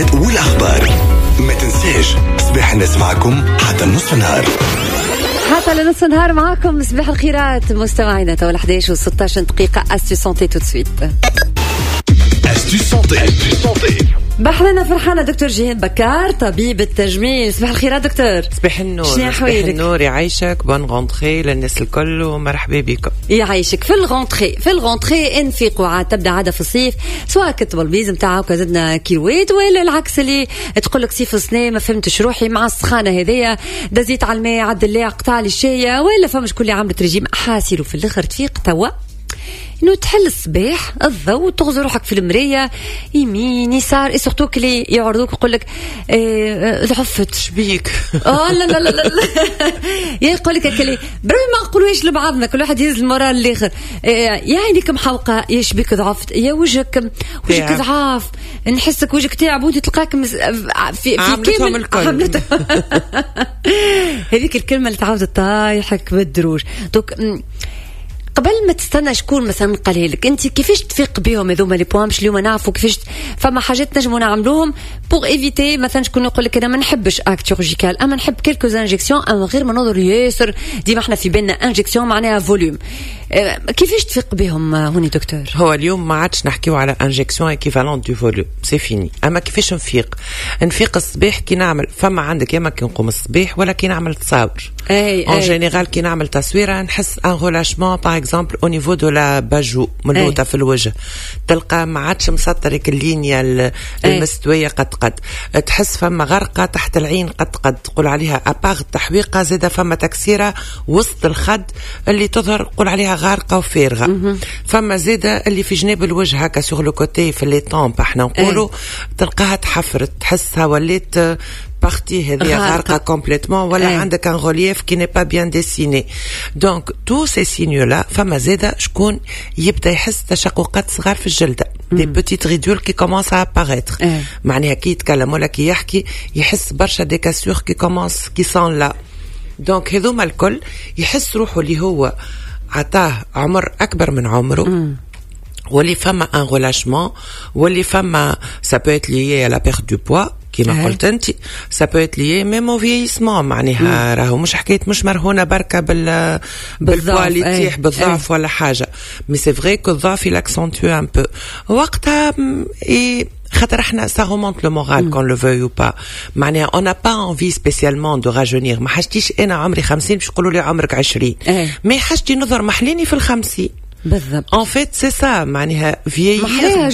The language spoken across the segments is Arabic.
والأخبار. ما تنساش صباح الناس معكم حتى نصف النهار. حتى لنص النهار معكم صباح الخيرات مستمعينا. تو 11 و16 دقيقة. أستو سونتي تو سويت. أستو سونتي. بحرنا فرحانة دكتور جيهان بكار طبيب التجميل. صباح الخيرات دكتور. صباح النور. صباح النور. يعيشك. بون غونتري للناس الكل ومرحبا بكم. يعيشك. في الغونتري انفيقوا عاد تبدا عادة في الصيف، سواء كنت بالبيز متاعك زدنا كيلوات، ولا العكس اللي تقول لك صيف السنة ما فهمتش روحي مع السخانة هذيا دزيت على الماء عدل لي قطع لي الشاية، ولا فمش كل عملت رجيم حاسر وفي الاخر تفيق توا انه تحل الصباح الضوء وتغزر روحك في المرايه يمين يسار، سورتو كلي يعرضوك يقول لك ضعفت شبيك. لا لا لا لا يقول لك كلي بري ما نقولوش لبعضنا، كل واحد يهز المورال الاخر. يا عينيك محوقه، يا شبيك ضعفت، يا وجهك ضعاف، نحسك وجهك تعب وانت تلقاك في كامل الكل. هذيك الكلمه اللي تعاود تطايحك بالدروج. دوك قبل ما تستنى شكون مثلا قال لك انت كيفاش تفيق بهم هذوما لي بوان، مش اليوم نعرفوا كيفاش فما حاجات نجموا نعملوهم بوغ ايفيتي. مثلا شكون يقول لك انا ما نحبش اكت شيرورجيكال، اما نحب كيلكوز انجكسيون، اما غير ما نظر ياسر ديما احنا في بالنا انجكسيون معناها فوليوم. كيفاش تفيق بهم هوني دكتور؟ هو اليوم ما عادش نحكيو على انجكسيون ايكيفالون دو فوليوم، سي فيني. اما كيفاش نفيق الصباح كي نعمل، فما عندك يا اما كي نقوم الصباح ولا كي نعمل تصاور. ان جينيرال كي نعمل تصويره نحس ان ريلاشمون باغ اكزومبل او نيفو دو لا باجو ملوطه في الوجه، تلقى ما عادش مسطرك اللينيا المستويه قد تحس فما غرقه تحت العين قد تقول عليها اباغ التحويقه، زاده فما تكسيره وسط الخد اللي تظهر قول عليها غارقه وفارغه. فما زاده اللي في جناب الوجه هكا سور لو كوتي في لي طامب احنا نقولوا تلقاها تحفرت، تحسها وليت بارتي هذه غارقه كومبليتمون، ولا عندك ان ريليف كي ني با بيان ديسيني. دونك تو سي سينيو لا فما زاده شكون يبدا يحس تشققات صغار في الجلده، دي بوتيت ريدول كي كومونس ا اباريتر، معناها كي يتكلم ولا كي يحكي يحس برشا دي كاسور كي كومونس كي سون لا. دونك هذوما الكل يحس روحه اللي هو عطاه عمر اكبر من عمره، واللي فما ان ريلاشمون، واللي فما سا بو ايت ليي لا بيرت دو بوا كيما قلت انت، سا بو ايت ليي ميم او فييسمون، معناها راهو مش حكايه مش مرهونه بركه بالبوا اللي تيح بالضعف ولا حاجه، مي سي فري كو الضعف يلاكسونتيو ان بو وقتها خاطر احنا ça remonte le moral qu'on le veuille ou pas. معناها on n'a pas envie spécialement de rajeunir. ما حاجتيش انا عمري 50 باش يقولوا لي عمرك 20 ما حاجتي نظر محليني في 50 بالضبط. en fait c'est ça معناها vieillir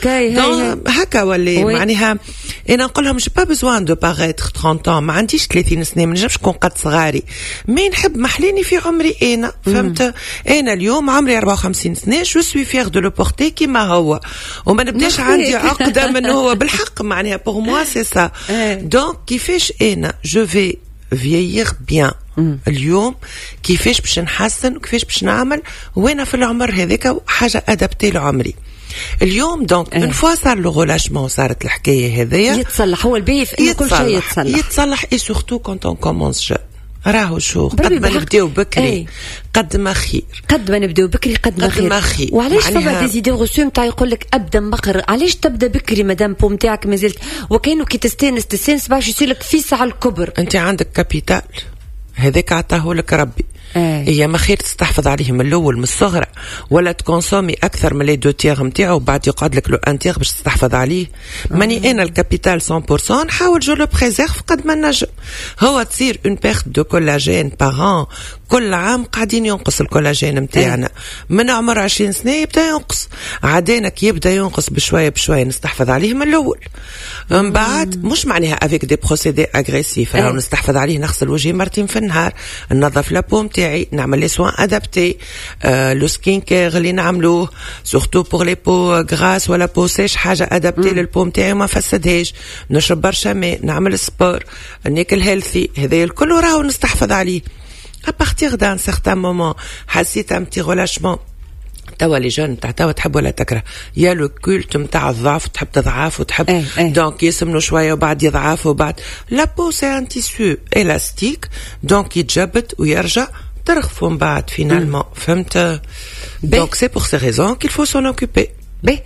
bien هكا ولا معناها انا نقول لهم j'ai pas besoin de paraître 30 ans، ما عنديش 30 سنه ما نجمش نكون قد صغاري، مي نحب محليني في عمري انا فهمت. انا اليوم عمري 54 سنه جو سوي فيغ دو لو بورتي كيما هو، وما نبداش عندي عقده من هو بالحق معناها بور موا سي سا. دونك كيفاش انا جو في vieillir bien اليوم، كيفاش باش نحسن وكيفاش باش نعمل وانا في العمر هذاك حاجه ادابتي لعمري اليوم. دونك اون فوا صار لو ريلاشمون صارت الحكايه هذيا يتصلح، هو البي في كل شيء يتصلح اي سورتو كونت اون كومونس. راهو شو قد ما نبداو بكري قد ما خير، قد ما نبداو بكري قد ما خير. وعلاش فما دي زيدي غوسو نتاع يقول لك ابدا مقر، علاش تبدا بكري مادام بوم تاعك مازلت وكانوا كي تستانس باش يصير لك في ساعه الكبر. انت عندك كابيتال هذاك عطاه لك ربي، هي ما خير تستحفظ عليه من الاول من الصغرى، ولا تكونسومي اكثر من لي دو تيغ نتاعو وبعد يقعد لك لو ان تيغ باش تستحفظ عليه. ماني انا الكابيتال 100% نحاول جو لو بريزيرف قد ما نجم. هو تصير اون بيرت دو كولاجين باران، كل عام قاعدين ينقص الكولاجين نتاعنا من عمر 20 سنه يبدا ينقص، عادينك يبدا ينقص بشويه بشويه نستحفظ عليه من الاول. من بعد مش معناها افيك دي بروسيدي اغريسيف، راهو نستحفظ عليه نغسل وجهي مرتين في النهار، ننظف لابوم تاعي، نعمل لي سوان ادابتي، لو سكين كير اللي نعملوه سورتو بور لي بو غراس ولا بو سيش حاجه ادابتي للبوم تاعي وما فسدهاش، نشرب برشا ماء، نعمل سبور، ناكل هيلثي، هذا الكل راهو نستحفظ عليه. à partir d'un certain moment حسيت un petit relâchement. توا لي جون تاع توا تحب ولا تكره، يا لو كولت نتاع الضعف، تحب تضعف وتحب دونك يسمنوا شويه وبعد يضعف وبعد لا بو سي ان تيسو الاستيك دونك يتجبد ويرجع ترخفوا من بعد فينالمون. فهمت؟ دونك سي بور سي ريزون كيل فو سون اوكوبي.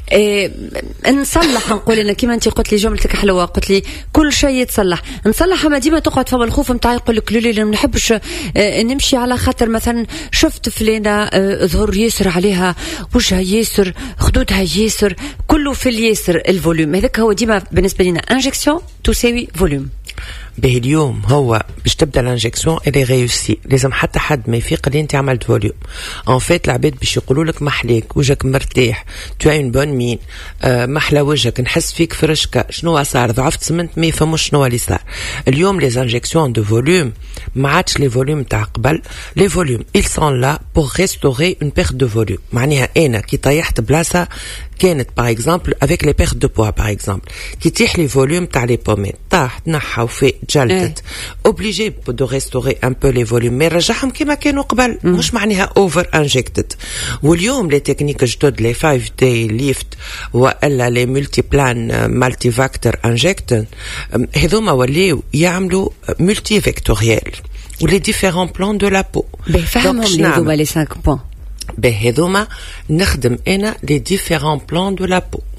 نصلح. نقول انا كيما انت قلت لي جملتك حلوه، قلت لي كل شيء يتصلح. نصلح اما ديما تقعد فما الخوف نتاعي يقول لك لا ما نحبش نمشي على خاطر مثلا شفت فلانه ظهر ياسر عليها، وجهها ياسر، خدودها ياسر، كله في الياسر. الفوليوم هذاك هو ديما بالنسبه لنا انجكسيون تساوي فوليوم. به اليوم هو باش تبدا الانجكسيون اللي ريوسي لازم حتى حد ما يفيق اللي انت عملت فوليوم. ان فيت العباد باش يقولوا لك محليك، وجهك مرتاح، تو اون بون مين، محلى وجهك، نحس فيك فرشكه، شنو صار؟ ضعفت سمنت، ما يفهموش شنو اللي صار. اليوم لي انجكسيون دو فوليوم ما عادش لي فوليوم تاع قبل. لي فوليوم ils sont là pour restaurer une perte de volume. معناها انا كي طيحت بلاصه كانت باغ اكزومبل افيك لي بيرت دو بوا باغ اكزومبل، كي تيح لي فوليوم تاع لي بوميد طاح تنحى وفي جلدت، اوبليجي دو ريستوري ان بو لي فوليوم، مي رجعهم كيما كانوا قبل، مش معناها اوفر انجكتد. واليوم لي تكنيك جدد، لي 5 داي ليفت والا لي ملتي بلان مالتي فاكتور انجكتن، هذوما ولاو يعملوا ملتي فيكتوريال ولي ديفيرون بلان دو لا بو. فهمهم هذوما لي 5 بوين. بهذوما نخدم انا لي ديفيرون بلان دو لا بو.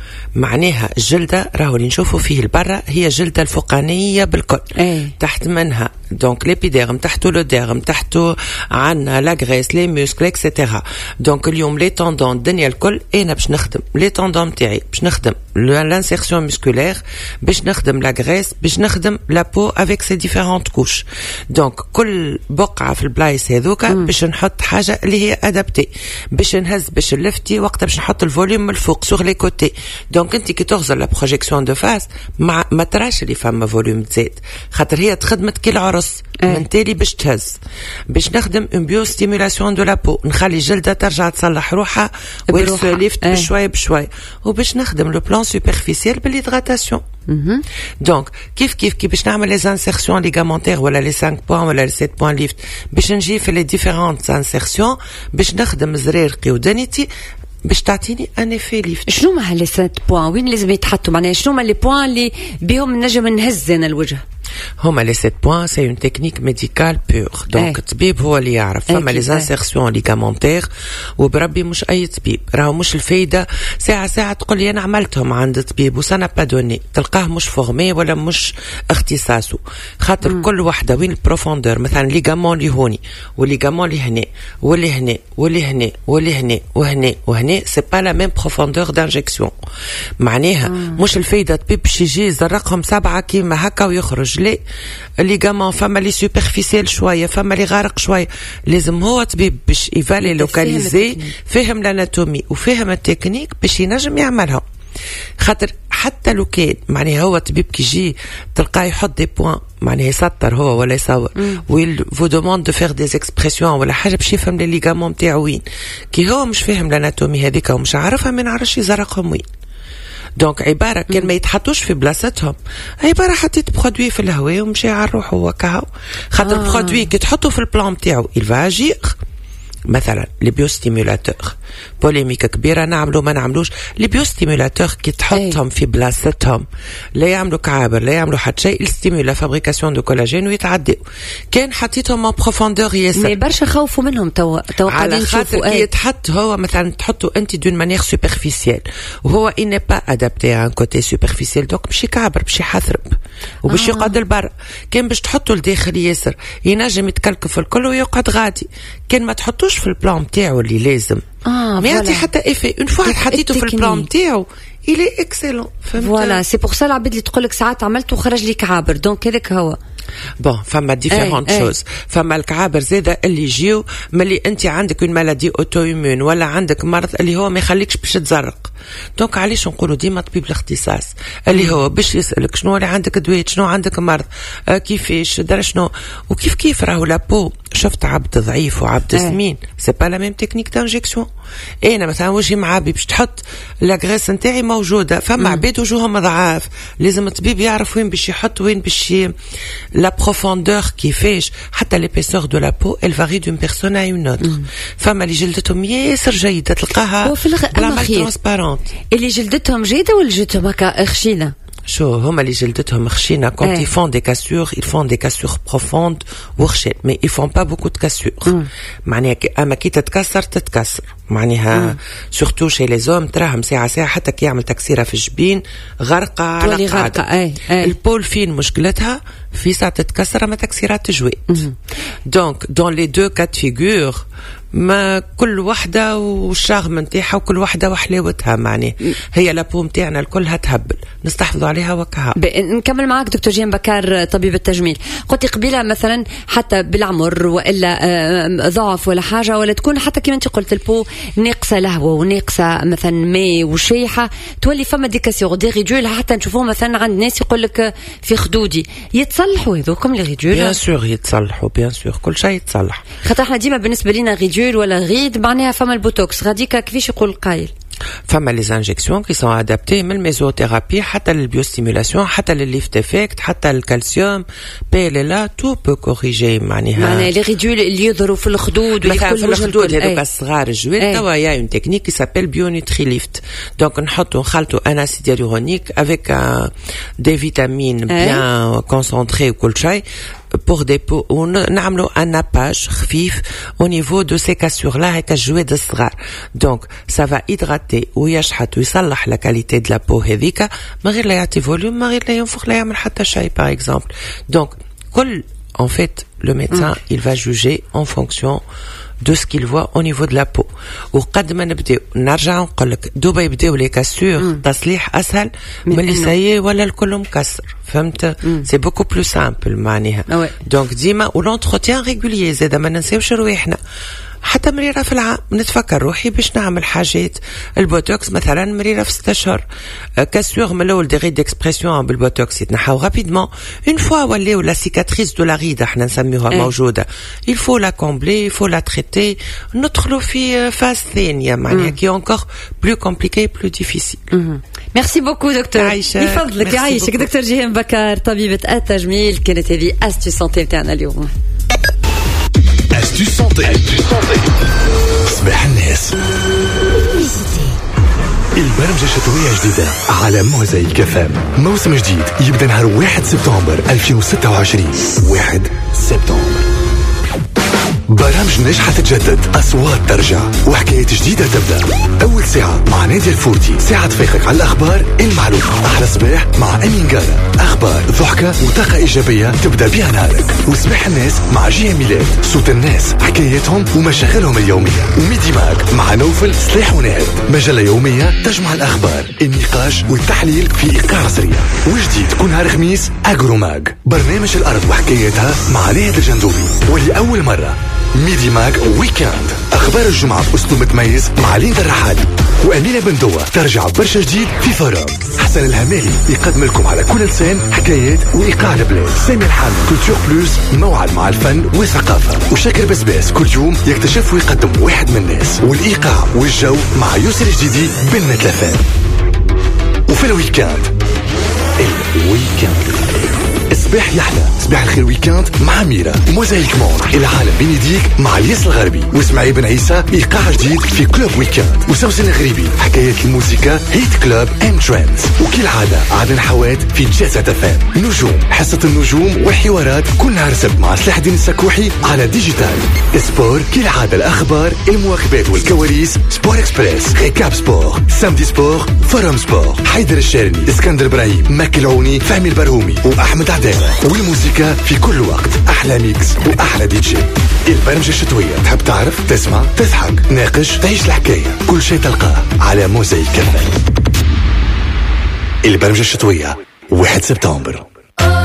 معناها الجلده راهو اللي نشوفوا فيه البرة هي الجلده الفوقانيه بالكل، تحت منها دونك ليبيديرم، تحته لو ديرم، تحته عندنا لا غريس، لي موسكل اكسيتيرا. دونك اليوم لي توندون الدنيا الكل انا باش نخدم لي توندون تاعي، باش نخدم لانسيرسيون مسكولير، باش نخدم لا غريس، باش نخدم لا بو افيك سي ديفيرونت كوش. دونك كل بقعه في البلايص هذوكا باش نحط حاجه اللي هي ادابتي، باش نهز، باش نلفتي، وقتها باش نحط الفوليوم من الفوق سور لي كوتي. دونك انت كي تغزر لا بروجيكسيون دو فاس ما تراش اللي فما فوليوم تزيد، خاطر هي تخدمت كي العرس من تالي باش تهز. باش نخدم اون بيو ستيمولاسيون دو لا بو، نخلي الجلده ترجع تصلح روحها ويسوليفت بشويه بشويه، وباش نخدم لو بلان سوبرفيسيال بالهيدراتاسيون. دونك كيف باش نعمل لي انسيرسيون ليغامونتير ولا لي 5 بوين ولا لي 7 بوين ليفت، باش نجي في لي ديفيرونت انسيرسيون، باش نخدم زريرقي ودنيتي باش تعطيني ان افي ليفت. شنو ما هالي 7 بوين وين لازم يتحطوا؟ معناها شنو ما لي بوين اللي بهم نجم نهز انا الوجه؟ هما لي 7 بوين سي اون تكنيك ميديكال بور، دونك الطبيب هو اللي يعرف. فما لي انسيرسيون ليغامونتير وبربي مش اي طبيب، راهو مش الفايده ساعه تقول لي انا عملتهم عند طبيب وسانا با دوني، تلقاه مش فورمي ولا مش اختصاصه، خاطر كل وحده وين البروفوندور. مثلا ليغامون اللي هوني والليغامون اللي هنا واللي هنا واللي هنا واللي هنا وهنا وهنا، سي با لا ميم بروفوندور دانجكسيون. معناها مش الفايده طبيب باش يجي يزرقهم 7 كيما هكا ويخرج، لي ليغامون فما لي سوبرفيسيال شويه، فما لي غارق شويه، لازم هو طبيب باش يفالي لوكاليزي، فهم الاناتومي وفهم التكنيك باش ينجم يعملها. خاطر حتى لو كان معناها هو طبيب كي يجي تلقاه يحط دي بوين، معناها يسطر هو ولا يصور ويل فو دوموند دو فير دي اكسبرسيون ولا حاجه باش يفهم لي ليغامون نتاعو وين، كي هو مش فاهم الاناتومي هذيك ومش عارفها ما نعرفش يزرقهم وين. دونك عباره كان ما يتحطوش في بلاصتهم، عباره حطيت برودوي في الهواء ومشي على روحه وكاو. خاطر برودوي كي تحطه في البلان نتاعو il va agir. مثلا لي بيوستيمولاتور بوليميك كبيره، نعملوا ما نعملوش لي بيوستيمولاتور كي تحطهم في بلاصتهم لا يعملوا كعابر لا يعملوا حتى شيء، يستيمول لا فابريكاسيون دو كولاجين ويتعدوا. كان حطيتهم ان بروفوندور ياسر، مي برشا خوفوا منهم توا قاعدين نشوفوا كي يتحط هو مثلا تحطوا انت دون مانيير سوبرفيسيال وهو اني با ادابتي ان كوتي سوبرفيسيال، دونك باش يكعبر باش يحثرب وباش يقعد البر. كان باش تحطوا لداخل ياسر ينجم يتكلكف الكل ويقعد غادي. كان ما تحطوش في البلان تاعو اللي لازم ما يعطي حتى افي. اون فوا حطيته في البلان تاعو إلي اكسلون. فوالا سي بور سا العباد اللي تقول لك ساعات عملت وخرج لي كعابر، دونك هذاك هو بون. فما ديفيرونت شوز، فما الكعابر زاده اللي يجيو ملي انت عندك اون مالادي اوتو ايمون ولا عندك مرض اللي هو ما يخليكش باش تزرق. دونك علاش نقولوا ديما طبيب الاختصاص اللي هو باش يسالك شنو اللي عندك دويت، شنو عندك مرض، كيفاش دار شنو وكيف راهو لابو. شفت عبد ضعيف وعبد سمين سي با لا ميم تكنيك دانجكسيون. انا مثلا وجهي معبي باش تحط لا غريس نتاعي موجوده، فما عباد وجوههم ضعاف، لازم الطبيب يعرف وين باش يحط وين باش لا بروفوندور كيفاش. حتى ليبيسور دو لا بو ال فاري دون بيرسون ا اون اوتر. فما اللي جلدتهم ياسر جيده تلقاها بلا ترانسبارونت، اللي جلدتهم جيده ولا جلدتهم هكا خشينه شو هما اللي جلدتهم خشينة quand ils font des cassures ils font des cassures profondes وخشين mais ils font pas beaucoup de cassures معناها اما كي تتكسر معناها surtout chez les hommes تراهم ساعة حتى كي يعمل تكسيرة في الجبين غرقة على قاعدة البول فين مشكلتها في ساعة تتكسر ما تكسيرات جويت donc dans les deux cas de figure ما كل وحدة والشاغم نتاعها وكل وحدة وحلاوتها معني هي لابو نتاعنا الكلها تهبل نستحفظوا عليها وكها. نكمل معك دكتور جيهان بكار طبيب التجميل. قلتي قبيلة مثلا حتى بالعمر وإلا ضعف ولا حاجة ولا تكون حتى كما انت قلت البو ناقصة لهوة وناقصة مثلا ماء وشيحة تولي فما ديكاسيون دي ريدول حتى نشوفوه مثلا عند ناس يقول لك في خدودي يتصلحوا هذوكم لي ريدول؟ بيان سور يتصلحوا بيان سور كل شيء يتصلح. خاطر احنا ديما بالنسبة لنا ريدول ولا غيد معناها فما البوتوكس غاديكا كيفاش يقول القايل فما لي انجكسيون كي سون ادابتي من الميزوثيرابي حتى للبيوستيمولاسيون حتى للليفت افكت حتى للكالسيوم بيلا تو بو كوريجي معناها لي ريدول اللي يظهروا في الخدود مثلا في الخدود هذوك الصغار الجوال توا يا اون تكنيك كي سابيل بيونيتري ليفت دونك نخلطوا ان اسيد هيالورونيك افيك دي فيتامين بيان كونسونطري وكل شيء pour des peaux نعملوا un nappage خفيف au niveau de ces cassures là هيك الجواد الصغار donc ça va hydrater ويشحط ويصلح la qualité de la peau هذيك ما غير لا يعطي فوليوم ما غير لا ينفخ لا يعمل حتى شيء par exemple donc كل en fait le médecin il va juger en fonction de ce qu'il voit au niveau de la peau وقد ما نبداو نرجع نقول لك دوبا يبداو لي كاسور تصليح اسهل من اللي سايي ولا الكل مكسر فهمت سي بوكو بلو سامبل معناها دونك ديما ولونتروتيان ريغوليي زاد ما ننساوش رواحنا حتى مريرة في العام نتفكر روحي باش نعمل حاجات البوتوكس مثلا مريرة في 6 أشهر كاسور من الاول دي غيد اكسبرسيون بالبوتوكس يتنحاو رابيدمون اون فوا ولاو لا سيكاتريس دو لا ريد احنا نسميوها موجوده il faut la combler il faut la traiter ندخلوا في فاز ثانيه معناها كي انكور بلو كومبليكي بلو ديفيسيل. ميرسي بوكو دكتور يفضلك يعيشك دكتور جيهان بكار طبيبة التجميل كانت هذه أستو سانتي بتاعنا اليوم. أستو سانتي صباح الناس البرمجة الشتوية جديدة على موزايك FM موسم جديد يبدأ نهار 1 سبتمبر 2026 1 سبتمبر برامج ناجحة تتجدد أصوات ترجع وحكايات جديدة تبدأ أول ساعة مع نادي الفورتي ساعة تفيقك على الأخبار المعلومة أحلى صباح مع أمين قارة أخبار ضحكة وطاقة إيجابية تبدأ بها نهارك وصباح الناس مع جيهان ميلاد صوت الناس حكاياتهم ومشاغلهم اليومية وميدي ماك مع نوفل سلاح ونهد مجلة يومية تجمع الأخبار النقاش والتحليل في إيقاع سريع وجديد كل نهار خميس أجرو ماج برنامج الأرض وحكاياتها مع نهد الجندوبي ولأول مرة ميدي ماج ويكاند أخبار الجمعة بأسلوب متميز مع ليندا الرحالي وأمينة بندوة ترجع برشا جديد في فورم حسن الهمالي يقدم لكم على كل لسان حكايات وإيقاع البلاد سامي الحامل كولتور بلوس موعد مع الفن والثقافة وشاكر بسباس كل يوم يكتشف ويقدم واحد من الناس والإيقاع والجو مع يوسف الجديدي بنت لفان وفي الويكاند صباح يحلى صباح الخير ويكاند مع ميرا موزايك مون العالم بين يديك مع الياس الغربي واسماعيل بن عيسى ايقاع جديد في كلوب ويكاند وسوسن الغريبي حكايات الموسيقى هيت كلوب ام ترندز وكالعاده عدن حوات في جازة فام نجوم حصة النجوم والحوارات كل نهار سبت مع سلاح الدين السكوحي على ديجيتال سبور كالعاده الاخبار المواكبات والكواليس سبور اكسبريس ريكاب سبور سامدي سبور فورم سبور حيدر الشارني اسكندر ابراهيم ماكي العوني فهمي البرهومي واحمد عدالة والموسيقى في كل وقت أحلى ميكس وأحلى دي جي البرمجة الشتوية تحب تعرف تسمع تضحك ناقش تعيش الحكاية كل شيء تلقاه على موزايك FM البرمجة الشتوية 1 سبتمبر